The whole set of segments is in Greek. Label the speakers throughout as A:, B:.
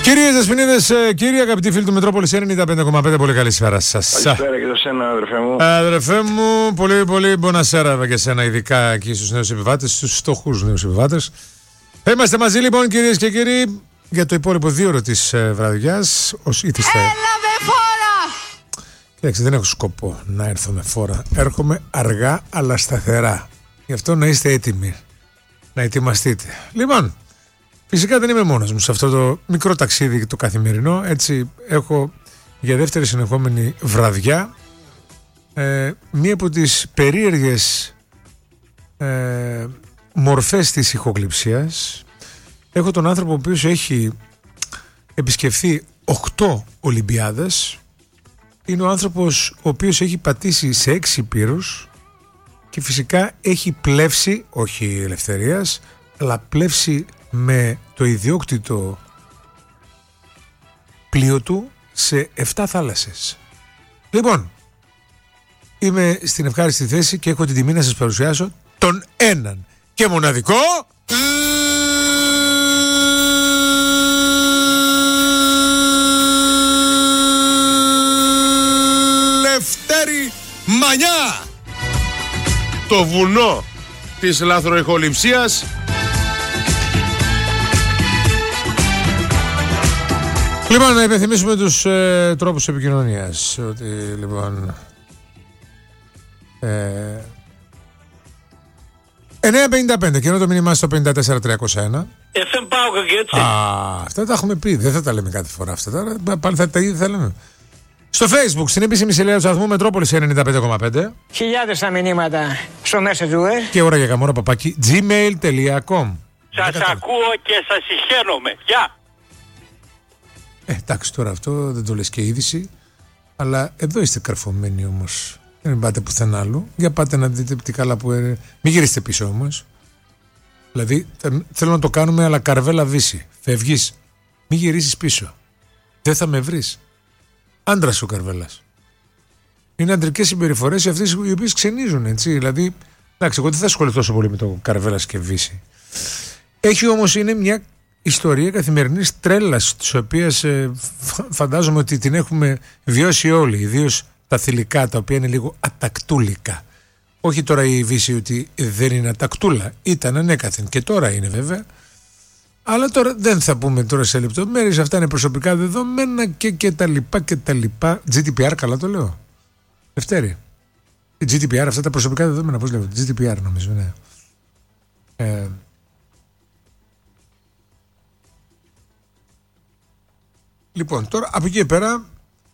A: Κυρίες Δεσποινίδες, κύριοι, αγαπητοί φίλοι του Μετρόπολης 95,5, πολύ καλησπέρα σας.
B: Καλησπέρα και εσένα, αδερφέ μου.
A: Αδερφέ μου, πολύ μπονασέρα και εσένα, ειδικά εκεί στους νέους επιβάτες, στους φτωχούς νέους επιβάτες. Θα είμαστε μαζί λοιπόν, κυρίες και κύριοι, για το υπόλοιπο 2 ώρο της βραδιάς. Ως ήθιστε.
C: Έλα με φόρα!
A: Κοιτάξτε, δεν έχω σκοπό να έρθω με φόρα. Έρχομαι αργά αλλά σταθερά. Γι' αυτό να είστε έτοιμοι, να ετοιμαστείτε. Λοιπόν, φυσικά δεν είμαι μόνος μου σε αυτό το μικρό ταξίδι το καθημερινό. Έτσι έχω για δεύτερη συνεχόμενη βραδιά μία από τις περίεργες μορφές της ηχογλυψίας. Έχω τον άνθρωπο ο οποίος έχει επισκεφθεί 8 Ολυμπιάδες. Είναι ο άνθρωπος ο οποίος έχει πατήσει σε 6 πύρους και φυσικά έχει πλεύσει, όχι ελευθερίας, αλλά πλεύσει με το ιδιόκτητο πλοίο του σε 7 θάλασσες. Λοιπόν, είμαι στην ευχάριστη θέση και έχω την τιμή να σας παρουσιάσω τον έναν και μοναδικό Λευτέρη Μανιά, το βουνό της λαθροϊχοληψίας. Λοιπόν, να υπενθυμίσουμε τους τρόπους επικοινωνίας. Ότι λοιπόν 9.55 και ενώ το μήνυμά στο 54.301.
B: FM πάω και έτσι.
A: Αυτά τα έχουμε πει, δεν θα τα λέμε κάθε φορά αυτά. Τώρα πάλι θα τα ίδια θα λέμε. Στο Facebook, στην επίσημη σελίδα του σταθμού Μετρόπολης 95,5.
D: Χιλιάδες τα μηνύματα στο Messenger.
A: Και ώρα για καμόρα παπάκι gmail.com.
B: Σας ακούω και σας συγχαίρομαι. Γεια!
A: Εντάξει, τώρα αυτό δεν το λες και είδηση, αλλά εδώ είστε καρφωμένοι όμως. Δεν πάτε πουθενά άλλο. Για πάτε να δείτε τι καλά που είναι. Μην γυρίσετε πίσω όμως. Δηλαδή θέλω να το κάνουμε, αλλά καρβέλα βύση. Φεύγεις, μην γυρίσεις πίσω. Δεν θα με βρεις. Άντρας ο Καρβέλας. Είναι αντρικές συμπεριφορές αυτές οι οποίες ξενίζουν, έτσι. Δηλαδή, εντάξει, εγώ δεν θα ασχοληθώ τόσο πολύ με το Καρβέλας και βύση. Έχει όμως, είναι μια ιστορία καθημερινής τρέλας, της οποίας φαντάζομαι ότι την έχουμε βιώσει όλοι, ιδίως τα θηλυκά, τα οποία είναι λίγο ατακτούλικα. Όχι τώρα η βύση ότι δεν είναι ατακτούλα, ήταν ανέκαθεν και τώρα είναι βέβαια. Αλλά τώρα δεν θα πούμε τώρα σε λεπτομέρειες, αυτά είναι προσωπικά δεδομένα και τα λοιπά και τα λοιπά. GDPR, καλά το λέω. Δευτέρη. GDPR, αυτά τα προσωπικά δεδομένα, πώς λέω, GDPR νομίζω, ναι. Λοιπόν, τώρα από εκεί πέρα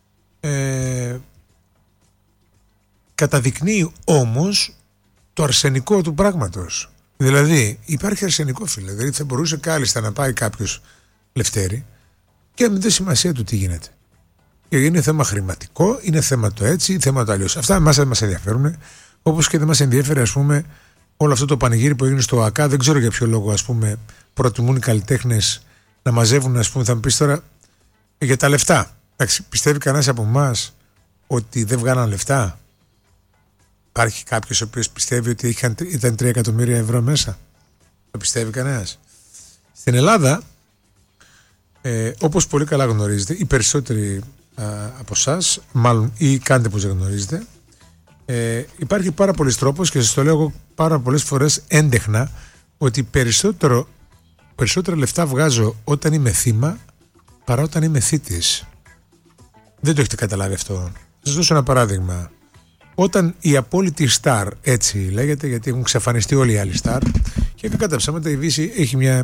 A: καταδεικνύει όμως το αρσενικό του πράγματος. Δηλαδή υπάρχει αρσενικό, φίλε. Δηλαδή θα μπορούσε κάλλιστα να πάει κάποιος Λευτέρη και να μην δώσει σημασία του τι γίνεται. Και είναι θέμα χρηματικό, είναι θέμα το έτσι, θέμα το αλλιώς. Αυτά εμάς δεν μας ενδιαφέρουν. Όπως και δεν μας ενδιαφέρει, ας πούμε, όλο αυτό το πανηγύρι που έγινε στο ΟΑΚΑ. Δεν ξέρω για ποιο λόγο, ας πούμε, προτιμούν οι καλλιτέχνες να μαζεύουν, ας πούμε, θα μου πεις τώρα, για τα λεφτά. Εντάξει, πιστεύει κανένας από εμάς ότι δεν βγάλαν λεφτά? Υπάρχει κάποιος ο οποίος πιστεύει ότι ήταν 3 εκατομμύρια ευρώ μέσα? Το πιστεύει κανένας? Στην Ελλάδα, όπως πολύ καλά γνωρίζετε, οι περισσότεροι από εσάς, μάλλον ή κάντε πως δεν γνωρίζετε, υπάρχει πάρα πολλής τρόπος και σας το λέω εγώ πάρα πολλές φορές έντεχνα, ότι περισσότερα λεφτά βγάζω όταν είμαι θύμα παρά όταν είμαι θήτης. Δεν το έχετε καταλάβει αυτό? Θα σας δώσω ένα παράδειγμα. Όταν η απόλυτη στάρ, έτσι λέγεται, γιατί έχουν ξαφανιστεί όλοι οι άλλοι στάρ, και κατά ψέματα η Βύση έχει μια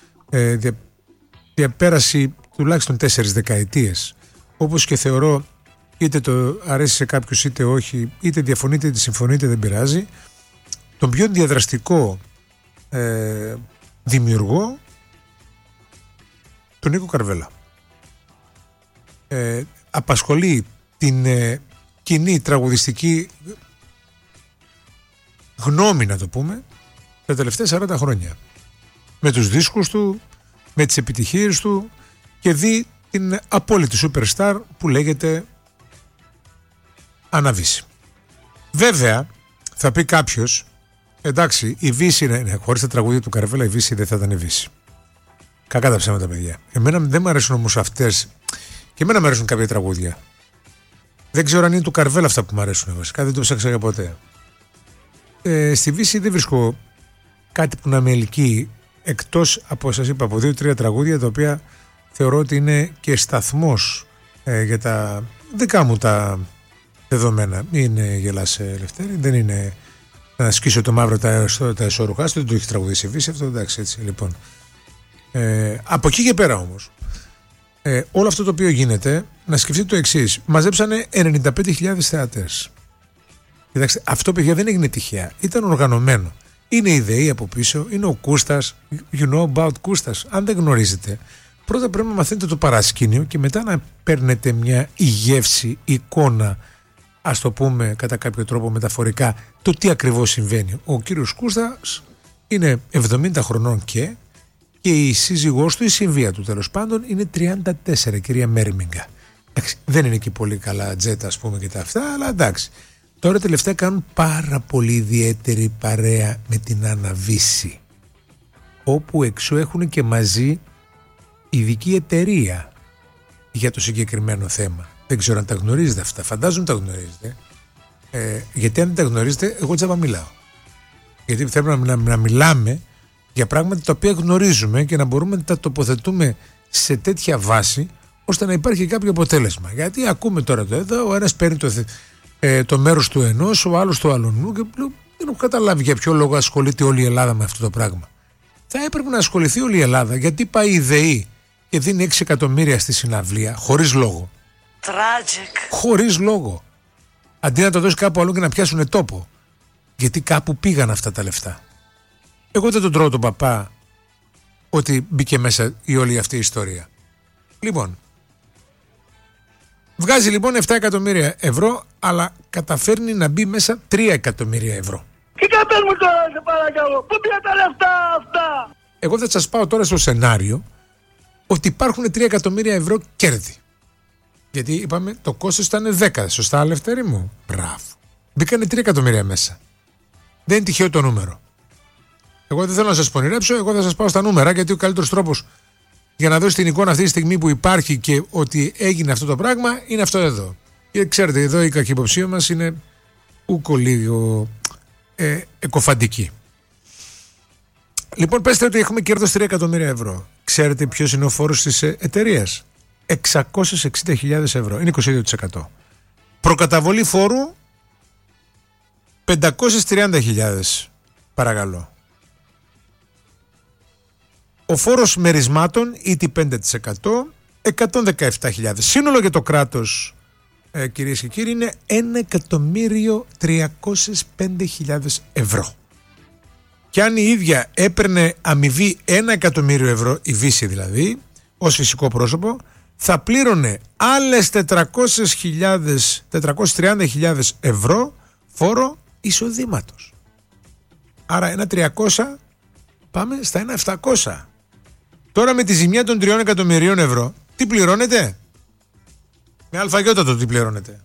A: διαπέραση τουλάχιστον 4 δεκαετίες. Όπως και θεωρώ, είτε το αρέσει σε κάποιους είτε όχι, είτε διαφωνείτε είτε συμφωνείτε, δεν πειράζει, τον πιο διαδραστικό δημιουργό, τον Νίκο Καρβέλα. Απασχολεί την κοινή τραγουδιστική γνώμη, να το πούμε, τα τελευταία 40 χρόνια. Με τους δίσκους του, με τις επιτυχίες του, και δει την απόλυτη superstar που λέγεται Αναβύση. Βέβαια, θα πει κάποιος, εντάξει, η Βύση είναι, χωρίς τα τραγούδια του Καρβέλα η Βύση δεν θα ήταν η Βύση. Κακά τα ψέματα, παιδιά. Εμένα δεν μου αρέσουν όμως αυτές. Και εμένα μου αρέσουν κάποια τραγούδια. Δεν ξέρω αν είναι του Καρβέλ αυτά που μου αρέσουν βασικά. Δεν το ψάξα για ποτέ. Στη Βύση δεν βρίσκω κάτι που να με ελκύει. Εκτός από, σας είπα, από 2-3 τραγούδια τα οποία θεωρώ ότι είναι και σταθμός για τα δικά μου τα δεδομένα. Μην γελάς, Λευτέρη. Δεν είναι να σκίσω το μαύρο τα εσωρουχά. Δεν το έχει τραγουδήσει η Βύση αυτό. Εντάξει, έτσι λοιπόν. Από εκεί και πέρα όμως, όλο αυτό το οποίο γίνεται, να σκεφτείτε το εξής. Μαζέψανε 95.000 θεατές. Κοιτάξτε, αυτό, παιδιά, δεν έγινε τυχαία. Ήταν οργανωμένο. Είναι η ΔΕΗ από πίσω, είναι ο Κούστας. You know about Κούστας. Αν δεν γνωρίζετε, πρώτα πρέπει να μαθαίνετε το παρασκήνιο και μετά να παίρνετε μια γεύση, εικόνα, ας το πούμε κατά κάποιο τρόπο μεταφορικά, το τι ακριβώς συμβαίνει. Ο κύριος Κούστας είναι 70 χρονών και η σύζυγός του, η συμβία του τέλος πάντων, είναι 34, κυρία Μέρμιγκα. Δεν είναι και πολύ καλά τζέτα, ας πούμε, και τα αυτά, αλλά εντάξει. Τώρα τελευταία κάνουν πάρα πολύ ιδιαίτερη παρέα με την Άννα Βύση, όπου εξώ έχουν και μαζί ειδική εταιρεία για το συγκεκριμένο θέμα. Δεν ξέρω αν τα γνωρίζετε αυτά. Φαντάζομαι τα γνωρίζετε. Γιατί αν δεν τα γνωρίζετε, εγώ τζάμπα μιλάω. Γιατί θέλουμε να μιλάμε για πράγματα τα οποία γνωρίζουμε και να μπορούμε να τα τοποθετούμε σε τέτοια βάση ώστε να υπάρχει κάποιο αποτέλεσμα. Γιατί ακούμε τώρα το εδώ, ο ένας παίρνει το μέρος του ενός, ο άλλος το άλλον. Και δεν έχω καταλάβει για ποιο λόγο ασχολείται όλη η Ελλάδα με αυτό το πράγμα. Θα έπρεπε να ασχοληθεί όλη η Ελλάδα, γιατί πάει η ΔΕΗ και δίνει 6 εκατομμύρια στη συναυλία χωρίς λόγο.
C: Tragic.
A: Χωρίς λόγο. Αντί να το δώσει κάπου αλλού και να πιάσουν τόπο. Γιατί κάπου πήγαν αυτά τα λεφτά. Εγώ δεν τον τρώω τον παπά ότι μπήκε μέσα η όλη αυτή η ιστορία. Λοιπόν, βγάζει λοιπόν 7 εκατομμύρια ευρώ, αλλά καταφέρνει να μπει μέσα 3 εκατομμύρια ευρώ.
B: Τι κατές μου τώρα, σε παρακαλώ, πού πήγα τα λεφτά αυτά?
A: Εγώ θα σας πάω τώρα στο σενάριο ότι υπάρχουν 3 εκατομμύρια ευρώ κέρδη. Γιατί είπαμε το κόστος ήταν 10, σωστά, Λευτέρη μου? Μπράβο. Μπήκανε 3 εκατομμύρια μέσα. Δεν είναι τυχαίο το νούμερο. Εγώ δεν θέλω να σας πονηρέψω, εγώ θα σας πάω στα νούμερα, γιατί ο καλύτερος τρόπος για να δώσει την εικόνα αυτή τη στιγμή που υπάρχει και ότι έγινε αυτό το πράγμα είναι αυτό εδώ. Και ξέρετε, εδώ η καχυποψία μας είναι ούκο λίγο εκοφαντική. Λοιπόν, πέστε ότι έχουμε κέρδος 3 εκατομμύρια ευρώ. Ξέρετε ποιος είναι ο φόρος της εταιρείας? 660.000 ευρώ. Είναι 22%. Προκαταβολή φόρου 530.000. Παρακαλώ. Ο φόρος μερισμάτων ήτι 5%, 117.000. Σύνολο για το κράτος, κυρίες και κύριοι, είναι 1.305.000 ευρώ. Και αν η ίδια έπαιρνε αμοιβή 1 εκατομμύριο ευρώ, η Βύση δηλαδή, ως φυσικό πρόσωπο, θα πλήρωνε άλλες 430.000 ευρώ φόρο εισοδήματος. Άρα ένα 300 πάμε στα ένα 700. Τώρα με τη ζημιά των 3 εκατομμυρίων ευρώ, τι πληρώνετε? Με αλφαγιότατο τι πληρώνετε?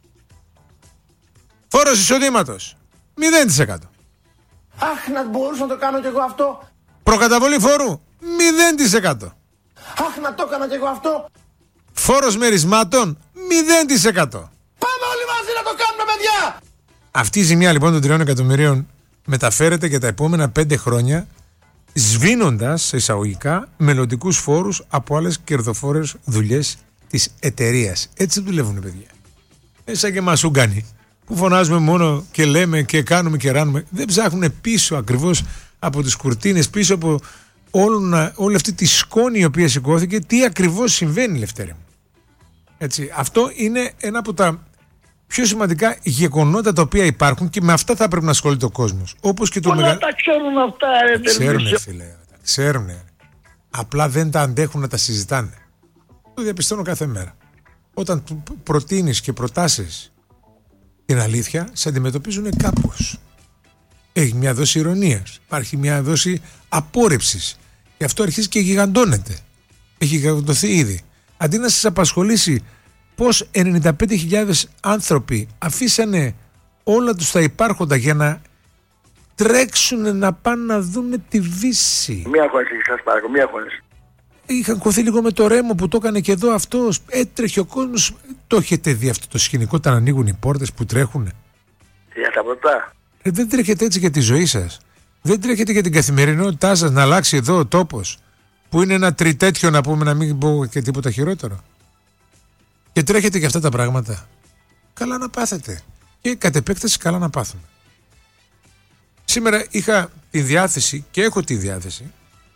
A: Φόρος εισοδήματος 0%.
C: Αχ, να μπορούσα να το κάνω κι εγώ αυτό.
A: Προκαταβολή φόρου 0%.
C: Αχ, να το έκανα κι εγώ αυτό.
A: Φόρος μερισμάτων 0%.
C: Πάμε όλοι μαζί να το κάνουμε, παιδιά.
A: Αυτή η ζημιά λοιπόν των 3 εκατομμυρίων μεταφέρεται για τα επόμενα 5 χρόνια, σβήνοντας σε εισαγωγικά μελλοντικούς φόρους από άλλες κερδοφόρες δουλειές της εταιρείας. Έτσι δουλεύουν, παιδιά. Σαν και μας Ούγκανοι, που φωνάζουμε μόνο και λέμε και κάνουμε και ράνουμε. Δεν ψάχνουν πίσω ακριβώς από τις κουρτίνες, πίσω από όλη αυτή τη σκόνη η οποία σηκώθηκε, τι ακριβώς συμβαίνει, Λευτέρη μου. Έτσι, αυτό είναι ένα από τα πιο σημαντικά γεγονότα τα οποία υπάρχουν και με αυτά θα πρέπει να ασχολείται ο κόσμος. Όπως και το
B: Όλα τα ξέρουν αυτά, ρε.
A: Ξέρουνε, φίλε. Ξέρουνε. Απλά δεν τα αντέχουν να τα συζητάνε. Το διαπιστώνω κάθε μέρα. Όταν προτείνεις και προτάσεις την αλήθεια, σε αντιμετωπίζουν κάπως. Έχει μια δόση ηρωνίας. Υπάρχει μια δόση απόρρευσης. Γι' αυτό αρχίζει και γιγαντώνεται. Έχει γιγαντωθεί ήδη. Αντί να σας απασχολήσει πως 95.000 άνθρωποι αφήσανε όλα τους τα υπάρχοντα για να τρέξουν να πάνε να δουν τη Βύση.
B: Μία χώνεση, σας παρακαλώ, μία χώνεση.
A: είχαν κωθεί λίγο με το Ρέμο που το έκανε και εδώ αυτός. Έτρεχε ο κόσμος. Το έχετε δει αυτό το σκηνικό όταν ανοίγουν οι πόρτες που τρέχουνε?
B: Για τα ποτά.
A: Δεν τρέχετε έτσι για τη ζωή σας? Δεν τρέχετε για την καθημερινότητά σας να αλλάξει εδώ ο τόπος, που είναι ένα τριτέτιο, να πούμε, να μην πω και τίποτα χειρότερο? Και τρέχετε για αυτά τα πράγματα? Καλά να πάθετε. Και κατ' επέκταση καλά να πάθουμε. Σήμερα είχα τη διάθεση και έχω τη διάθεση.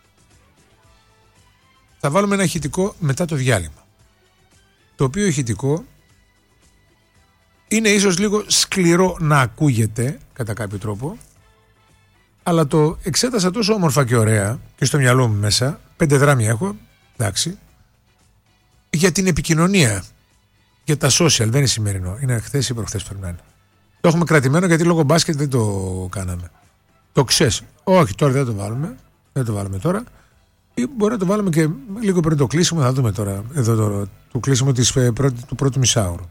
A: Θα βάλουμε ένα ηχητικό μετά το διάλειμμα. Το οποίο ηχητικό είναι ίσως λίγο σκληρό να ακούγεται κατά κάποιο τρόπο, αλλά το εξέτασα τόσο όμορφα και ωραία και στο μυαλό μου μέσα, 5 δράμια έχω, εντάξει, για την επικοινωνία, για τα social. Δεν είναι σημερινό, είναι χθες ή προχθές πρέπει να είναι. Το έχουμε κρατημένο γιατί λόγω μπάσκετ δεν το κάναμε. Το ξέρεις? Όχι, τώρα δεν το βάλουμε. Δεν το βάλουμε τώρα. Ή μπορεί να το βάλουμε και λίγο πριν το κλείσιμο. Θα δούμε τώρα εδώ το κλείσιμο του πρώτου μισάωρου.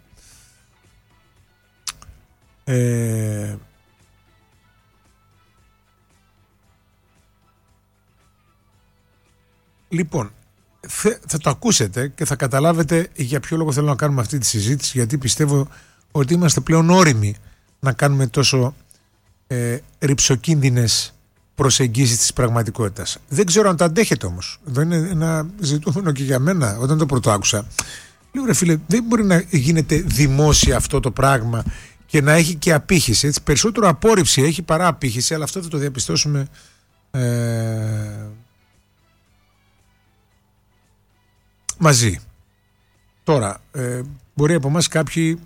A: Λοιπόν, θα το ακούσετε και θα καταλάβετε για ποιο λόγο θέλω να κάνουμε αυτή τη συζήτηση, γιατί πιστεύω ότι είμαστε πλέον όριμοι να κάνουμε τόσο ρυψοκίνδυνες προσεγγίσεις της πραγματικότητας. Δεν ξέρω αν το αντέχετε όμως. Εδώ είναι ένα ζητούμενο και για μένα. Όταν το πρώτο άκουσα, λέω ρε φίλε, δεν μπορεί να γίνεται δημόσια αυτό το πράγμα και να έχει και απήχηση. Έτσι. Περισσότερο απόρριψη έχει παρά απήχηση, αλλά αυτό θα το διαπιστώσουμε μαζί. Τώρα, μπορεί από εμάς κάποιοι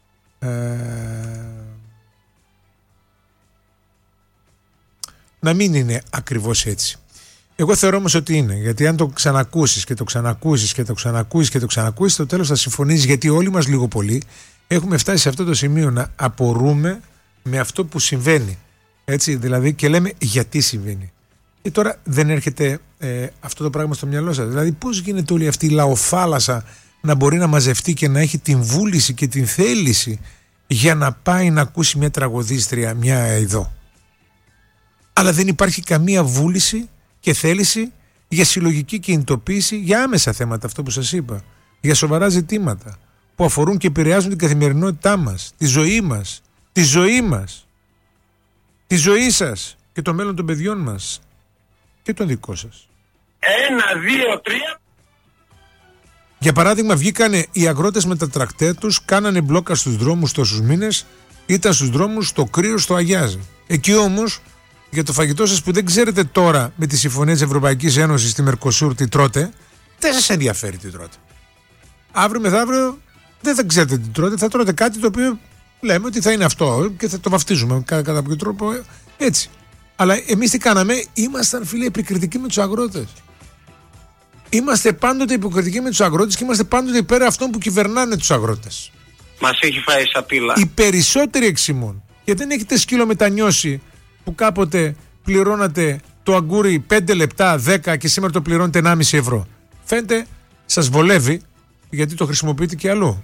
A: να μην είναι ακριβώς έτσι. Εγώ θεωρώ όμως ότι είναι, γιατί αν το ξανακούσεις και το ξανακούσεις και το ξανακούσεις και το ξανακούσεις, στο τέλος θα συμφωνείς, γιατί όλοι μας λίγο πολύ έχουμε φτάσει σε αυτό το σημείο να απορούμε με αυτό που συμβαίνει. Έτσι, δηλαδή, και λέμε γιατί συμβαίνει. Και τώρα δεν έρχεται αυτό το πράγμα στο μυαλό σας? Δηλαδή, πώς γίνεται όλη αυτή η λαοφάλασσα να μπορεί να μαζευτεί και να έχει την βούληση και την θέληση για να πάει να ακούσει μια τραγουδίστρια, μια εδώ? Αλλά δεν υπάρχει καμία βούληση και θέληση για συλλογική κινητοποίηση για άμεσα θέματα, αυτό που σας είπα, για σοβαρά ζητήματα που αφορούν και επηρεάζουν την καθημερινότητά μας, τη ζωή μας, τη ζωή μας, τη ζωή σας και το μέλλον των παιδιών μας και τον δικό σας.
B: 1, 2, 3.
A: Για παράδειγμα, βγήκανε οι αγρότες με τα τρακτέρ τους, κάνανε μπλόκα στους δρόμους τόσους μήνες, ήταν στους δρόμους, το κρύο στο αγιάζει. Εκεί όμως, για το φαγητό σας που δεν ξέρετε τώρα με τη συμφωνία της Ευρωπαϊκής Ένωσης στη Μερκοσούρ τι τρώτε, δεν σας ενδιαφέρει τι τρώτε. Αύριο μεθαύριο δεν θα ξέρετε τι τρώτε, θα τρώτε κάτι το οποίο λέμε ότι θα είναι αυτό και θα το βαφτίζουμε κατά κάποιο τρόπο έτσι. Αλλά εμείς τι κάναμε? Ήμασταν, φίλοι, επικριτικοί με τους αγρότες. Είμαστε πάντοτε υποκριτικοί με τους αγρότες και είμαστε πάντοτε υπέρ αυτών που κυβερνάνε τους αγρότες.
B: Μας έχει φάει σαπίλα.
A: Οι περισσότεροι εξημών. Γιατί δεν έχετε σκύλο μετανιώσει που κάποτε πληρώνατε το αγκούρι 5 λεπτά, 10 και σήμερα το πληρώνετε 1,5 ευρώ. Φαίνεται σας βολεύει γιατί το χρησιμοποιείτε και αλλού.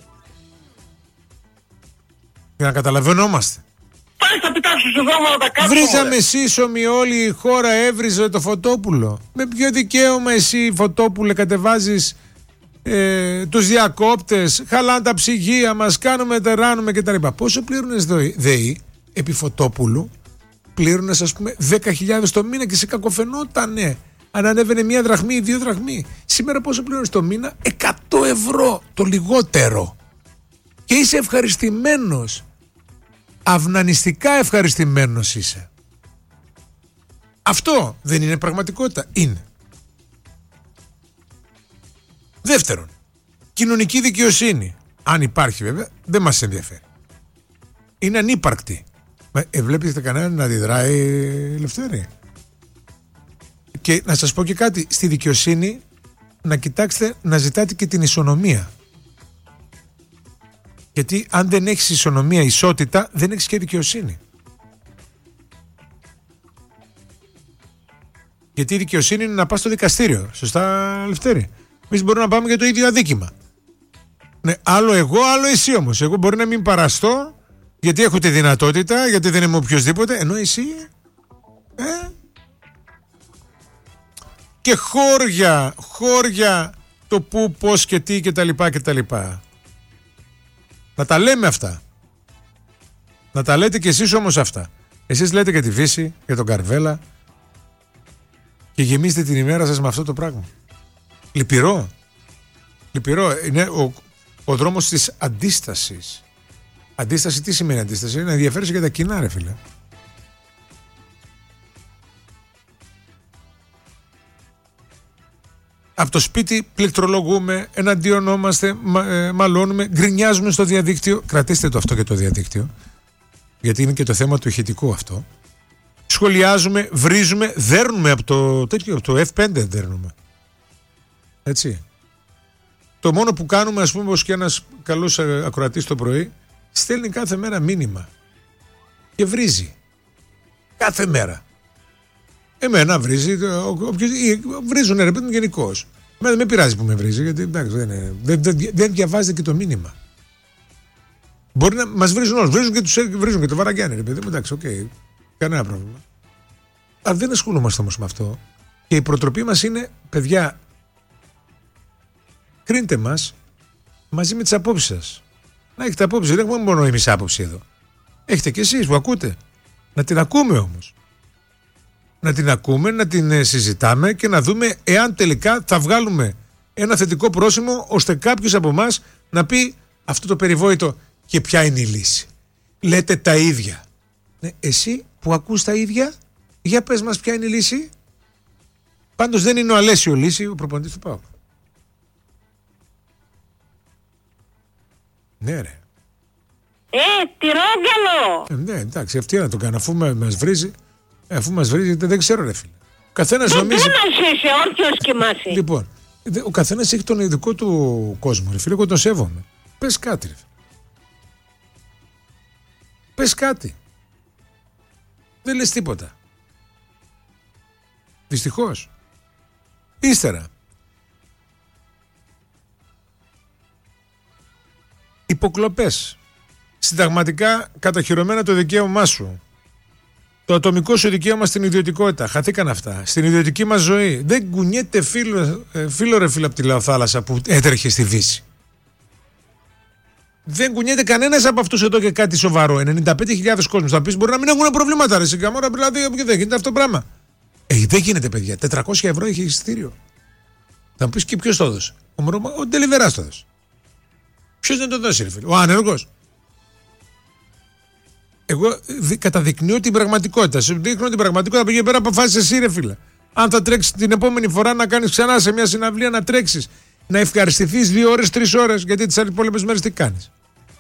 A: Για να καταλαβαίνόμαστε.
B: Πάει θα πετάξω στο δρόμο να τα κάψω.
A: Βρίζαμε σύσσωμη, όλη η χώρα έβριζε το Φωτόπουλο. Με ποιο δικαίωμα εσύ, Φωτόπουλε, κατεβάζεις τους διακόπτες, χαλάνε τα ψυγεία μας, κάνουμε, τεράνουμε κτλ. Πόσο πλήρωνες ΔΕΗ επί Φωτόπουλου? Πλήρωνες, ας πούμε, 10.000 το μήνα και σε κακοφαινότανε αν ανέβαινε 1 δραχμή ή 2 δραχμή. Σήμερα πόσο πλήρωνες το μήνα? 100 ευρώ το λιγότερο. Και είσαι ευχαριστημένος. Αυνανιστικά ευχαριστημένος είσαι. Αυτό δεν είναι πραγματικότητα? Είναι. Δεύτερον, κοινωνική δικαιοσύνη. Αν υπάρχει βέβαια, δεν μας ενδιαφέρει. Είναι ανύπαρκτη. Βλέπετε κανέναν να αντιδράει, Λευτέρη? Και να σας πω και κάτι, στη δικαιοσύνη να κοιτάξετε να ζητάτε και την ισονομία. Γιατί αν δεν έχεις ισονομία, ισότητα, δεν έχεις και δικαιοσύνη. Γιατί η δικαιοσύνη είναι να πας στο δικαστήριο. Σωστά, Λευτέρη? Εμείς μπορούμε να πάμε για το ίδιο αδίκημα. Ναι, άλλο εγώ, άλλο εσύ όμως. Εγώ μπορεί να μην παραστώ, γιατί έχω τη δυνατότητα, γιατί δεν είμαι οποιοσδήποτε, ενώ εσύ και χώρια το πού, πώς και τι και τα λοιπά και τα λοιπά. Να τα λέμε αυτά. Να τα λέτε κι εσείς όμως αυτά. Εσείς λέτε για τη Φύση, για τον Καρβέλα και γεμίζετε την ημέρα σας με αυτό το πράγμα. Λυπηρό. Είναι ο δρόμος της αντίστασης. Αντίσταση, τι σημαίνει αντίσταση? Να ενδιαφέρεσαι για τα κοινά, ρε φίλε. Από το σπίτι πληκτρολογούμε, εναντιονόμαστε, μαλώνουμε, γκρινιάζουμε στο διαδίκτυο. Κρατήστε το αυτό και το διαδίκτυο, γιατί είναι και το θέμα του ηχητικού αυτό. Σχολιάζουμε, βρίζουμε, δέρνουμε από το F5 δέρνουμε. Έτσι. Το μόνο που κάνουμε, ας πούμε, όπως και ένας καλός ακροατής το πρωί, στέλνει κάθε μέρα μήνυμα και βρίζει. Κάθε μέρα. Εμένα βρίζει, βρίζουν ρε παιδί γενικώς. Εμένα δεν με πειράζει που με βρίζει, γιατί εντάξει, δεν διαβάζετε και το μήνυμα. Μπορεί να μας βρίζουν όλους, βρίζουν και το Βαραγκιάννη, ρε παιδί μου, εντάξει, οκ, κανένα πρόβλημα. Αλλά δεν ασχολούμαστε όμως με αυτό. Και η προτροπή μας είναι, παιδιά, κρίντε μας μαζί με τις απόψεις σας. Να έχετε απόψεις, δεν έχουμε μόνο εμείς άποψη εδώ. Έχετε και εσείς που ακούτε. Να την ακούμε όμως. Να την ακούμε, να την συζητάμε και να δούμε εάν τελικά θα βγάλουμε ένα θετικό πρόσημο ώστε κάποιος από εμάς να πει αυτό το περιβόητο και ποια είναι η λύση. Λέτε τα ίδια. Ναι, εσύ που ακούς τα ίδια, για πες μας ποια είναι η λύση. Πάντως δεν είναι ο Αλέσιο λύση, ο προπονητής του ΠΑΟΚ. Ναι ρε.
B: Τυρόγγαλο!
A: Ναι, εντάξει, αυτή να το κάνω αφού μας βρίζει. Αφού μας βρίζει, δεν ξέρω ρε φίλε. Ο καθένας νομίζει...
B: Δεν μας είσαι όρθιος κοιμάσαι.
A: Λοιπόν, ο καθένας έχει τον ειδικό του κόσμο ρε φίλε, εγώ τον σέβομαι. Πες κάτι ρε φίλε. Πες κάτι. Δεν λες τίποτα. Δυστυχώς. Ύστερα. Υποκλοπές. Συνταγματικά καταχυρωμένα το δικαίωμά σου. Το ατομικό σου δικαίωμα στην ιδιωτικότητα. Χαθήκαν αυτά. Στην ιδιωτική μας ζωή. Δεν κουνιέται φίλο ρε φίλε από τη Λαοθάλασσα που έτρεχε στη Δύση. Δεν κουνιέται κανένας από αυτούς εδώ και κάτι σοβαρό. 95.000 κόσμος. Θα πεις μπορεί να μην έχουν προβλήματα. Ρε Σιγκαμόρα, δηλαδή δεν γίνεται αυτό το πράγμα. Δεν γίνεται, παιδιά. 400 ευρώ έχει εισιτήριο. Θα μου πεις και ποιος το έδωσε. Ο Ντελιβεράς το έδωσε. Ποιος δεν το δώσει, ρε φίλε? Ο άνεργος. Εγώ καταδεικνύω την πραγματικότητα. Σε δείχνω την πραγματικότητα. Πήγε πέρα, αποφάσισε εσύ, ρε φίλε. Αν θα τρέξεις την επόμενη φορά να κάνεις ξανά σε μια συναυλία να τρέξεις, να ευχαριστηθείς 2 ώρες, 3 ώρες, γιατί τις άλλες υπόλοιπες μέρες τι κάνεις?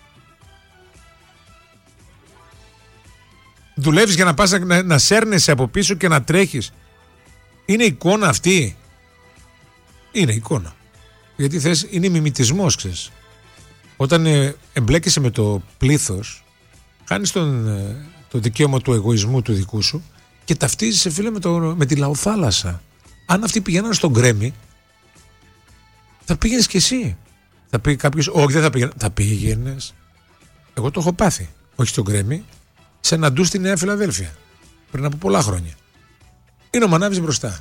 A: Δουλεύεις για να πας να σέρνεσαι από πίσω και να τρέχεις. Είναι εικόνα αυτή? Είναι εικόνα. Γιατί θες, είναι μιμητισμός, ξέρεις. Όταν εμπλέκεσαι με το πλήθος, χάνεις το δικαίωμα του εγωισμού του δικού σου και ταυτίζεσαι, φίλε, με τη Λαοθάλασσα. Αν αυτοί πηγαίναν στον Γκρέμι, θα πήγαινες κι εσύ. Θα πει κάποιος, όχι δεν θα πήγαινε. Θα πήγαινες. Εγώ το έχω πάθει. Όχι στον Γκρέμι, σε ένα ντου στη Νέα Φιλαδέλφια. Πριν από πολλά χρόνια. Είναι ο Μανάβης μπροστά.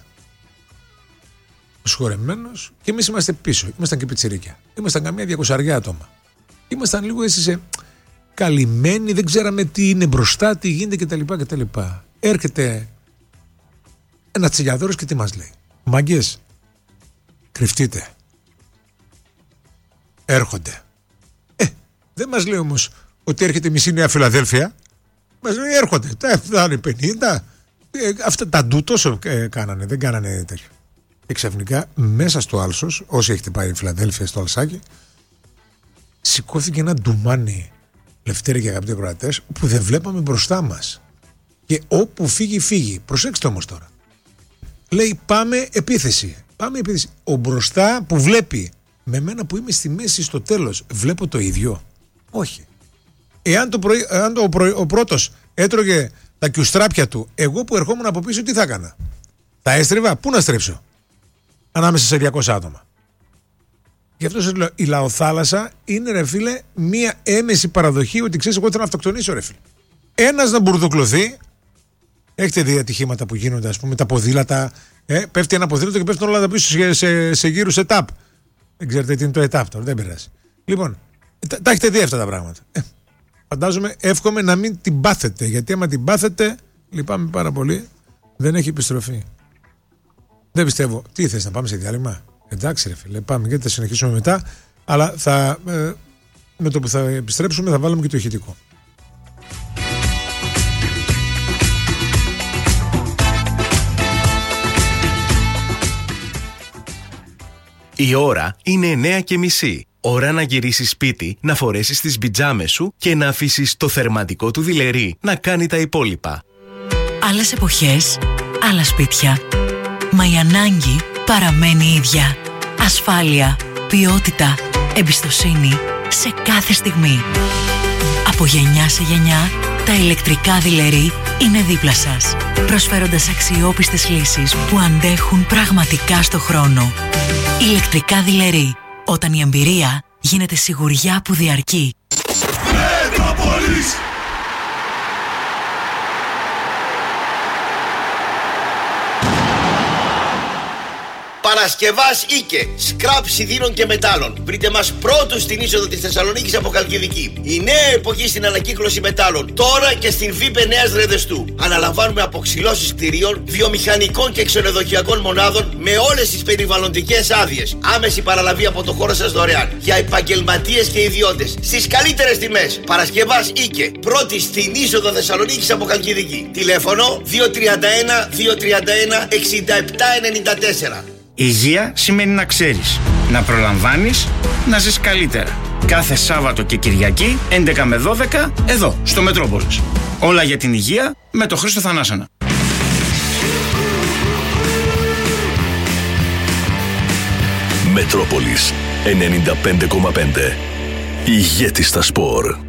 A: Σχορεμένος και εμείς είμαστε πίσω. Ήμασταν και πιτσιρίκια. Ήμασταν καμία 200 άτομα. Ήμασταν λίγο έτσι σε καλυμμένοι, δεν ξέραμε τι είναι μπροστά, τι γίνεται κτλ. Έρχεται ένα τσιλιαδόρος και τι μας λέει? Μάγκες, κρυφτείτε. Έρχονται. Δεν μας λέει όμως ότι έρχεται μισή Νέα Φιλαδέλφια. Μας λέει έρχονται. Θα είναι 50. Αυτά τα ντου τόσο κάνανε. Δεν κάνανε τέτοιο. Και ξαφνικά μέσα στο Άλσος, όσοι έχετε πάει Φιλαδέλφια στο Αλσάκι, σηκώθηκε ένα ντουμάνι, Λευτέρη και αγαπητοί ακροατές, που δεν βλέπαμε μπροστά μας. Και όπου φύγει, φύγει. Προσέξτε όμως τώρα. Λέει πάμε επίθεση. Πάμε επίθεση. Ο μπροστά που βλέπει, με μένα που είμαι στη μέση στο τέλος, βλέπω το ίδιο? Όχι. Εάν ο πρώτος έτρωγε τα κιουστράπια του, εγώ που ερχόμουν από πίσω τι θα έκανα? Θα έστριβα? Πού να στρίψω? Ανάμεσα σε 200 άτομα. Γι' αυτό σας λέω, η Λαοθάλασσα είναι, ρε φίλε, μία έμεση παραδοχή ότι ξέρεις, εγώ θέλω να αυτοκτονήσω, ρε φίλε. Ένας να μπουρδουκλωθεί Έχετε δει ατυχήματα που γίνονται, ας πούμε, τα ποδήλατα. Πέφτει ένα ποδήλατο και πέφτουν όλα τα πίσω σε γύρους ετάπ. Δεν ξέρετε τι είναι το ετάπ τώρα, δεν πειράζει. Λοιπόν, τα έχετε δει αυτά τα πράγματα. Φαντάζομαι, εύχομαι να μην την πάθετε. Γιατί άμα την πάθετε, λυπάμαι πάρα πολύ, δεν έχει επιστροφή. Δεν πιστεύω. Τι θες, να πάμε σε διάλειμμα? Εντάξει, ρε φίλε, πάμε γιατί θα συνεχίσουμε μετά. Αλλά με το που θα επιστρέψουμε θα βάλουμε και το ηχητικό.
E: Η ώρα είναι 9:30. Ώρα να γυρίσεις σπίτι, να φορέσεις τις πιτζάμες σου και να αφήσεις το θερματικό του δειλερί να κάνει τα υπόλοιπα.
F: Άλλες εποχές, άλλα σπίτια. Μα η ανάγκη παραμένει ίδια. Ασφάλεια, ποιότητα, εμπιστοσύνη σε κάθε στιγμή. Από γενιά σε γενιά, τα ηλεκτρικά δειλερί είναι δίπλα σας, προσφέροντας αξιόπιστες λύσεις που αντέχουν πραγματικά στο χρόνο. Ηλεκτρικά δειλερί, όταν η εμπειρία γίνεται σιγουριά που διαρκεί.
G: Μετρόπολης.
H: Παρασκευάς Ίκε, σκραπ σιδήρων και μετάλλων. Βρείτε μας πρώτους στην είσοδο της Θεσσαλονίκης από Χαλκιδική. Η νέα εποχή στην ανακύκλωση μετάλλων. Τώρα και στην ΒΥΠΕ Νέας Ρεδεστού. Αναλαμβάνουμε αποξυλώσεις κτηρίων, βιομηχανικών και ξενοδοχειακών μονάδων με όλες τις περιβαλλοντικές άδειες. Άμεση παραλαβή από το χώρο σας δωρεάν. Για επαγγελματίες και ιδιώτες. Στις καλύτερες τιμές. Παρασκευάς Ίκε. Πρώτη στην είσοδο Θεσσαλονίκης από Χαλκιδική. Τηλέφωνο 231-231-6794.
I: Υγεία σημαίνει να ξέρεις, να προλαμβάνεις, να ζεις καλύτερα. Κάθε Σάββατο και Κυριακή, 11 με 12, εδώ, στο Μετρόπολης. Όλα για την υγεία με τον Χρήστο Θανάσανα.
G: Μετρόπολης 95,5. Ηγέτης στα σπορ.